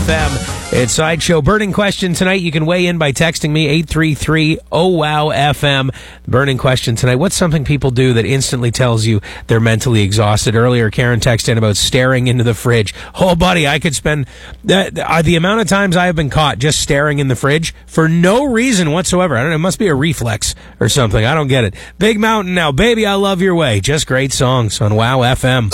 FM. It's Sideshow Burning Question tonight. You can weigh in by texting me 833-OWOW-FM. Burning question tonight. What's something people do that instantly tells you they're mentally exhausted? Earlier, Karen texted in about staring into the fridge. Oh, buddy, I could spend the amount of times I have been caught just staring in the fridge for no reason whatsoever. I don't know. It must be a reflex or something. I don't get it. Big Mountain now. Baby, I Love Your Way. Just great songs on WOW FM.